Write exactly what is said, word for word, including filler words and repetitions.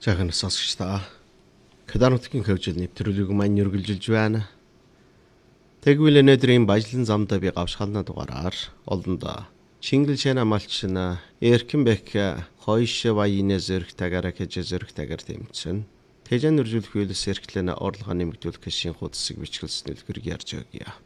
Сайхан сонсогч та. Каданутгийн хөвжил нэвтрүүлэг маань үргэлжилж байна. Тэгвэл өнөөдрийн бажлан замдаа би гавшхална дугаараар олондоо Чингэл шана малчна эркэнбек хойш вайны зэрэг тагараа гэж зэрэг тагар тэмцэн. Тэжэн үржүүлэх үйлс эрхлэнэ орлогоо нэмэгдүүлэх шин хуудсыг бичгэлсэн үлгэр ярьж өгье.